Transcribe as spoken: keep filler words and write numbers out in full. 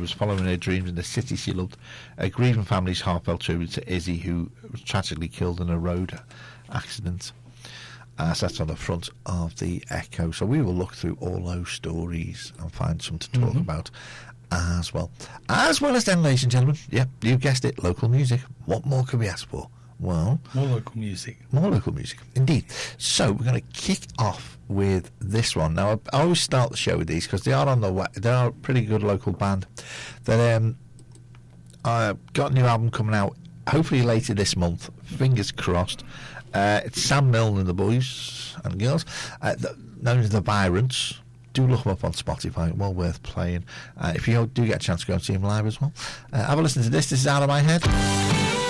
was following her dreams in the city she loved. A grieving family's heartfelt tribute to Izzy, who was tragically killed in a road accident. Uh, so that's on the front of the Echo. So we will look through all those stories and find some to talk mm-hmm. about as well. As well as then, ladies and gentlemen, yep, you guessed it, local music. What more can we ask for? Well, more local music. More local music, indeed. So we're going to kick off with this one. Now, I always start the show with these because they are on the way. They are a pretty good local band. That um, I've got a new album coming out, hopefully later this month. Fingers crossed. Uh, it's Sam Milne and the boys and girls, uh, the, known as the Byrants. Do look them up on Spotify. Well worth playing. Uh, if you do get a chance to go and see them live as well. Uh, have a listen to this. This is Out of My Head.